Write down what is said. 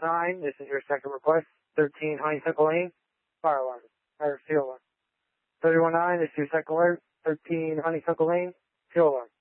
319, this is your second request. 13 Honeysuckle Lane, fire alarm, or fuel alarm. 319, this is your second alert. 13 Honeysuckle Lane, fuel alarm.